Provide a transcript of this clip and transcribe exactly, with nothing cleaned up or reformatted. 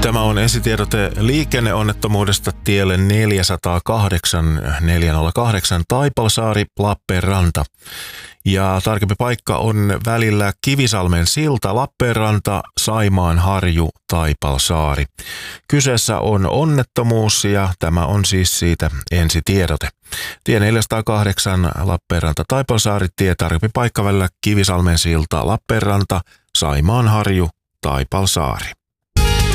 Tämä on ensitiedote liikenneonnettomuudesta tielle neljäsataakahdeksan neljäsataakahdeksan Taipalsaari Lappeenranta. Ja tarkempi paikka on välillä Kivisalmen silta Lappeenranta, Saimaan harju, Taipalsaari. Kyseessä on onnettomuus ja tämä on siis siitä ensitiedote. Tie neljäsataakahdeksan Lappeenranta Taipalsaari, tie tarkempi paikka välillä Kivisalmen silta Lappeenranta, Saimaan harju, Taipalsaari.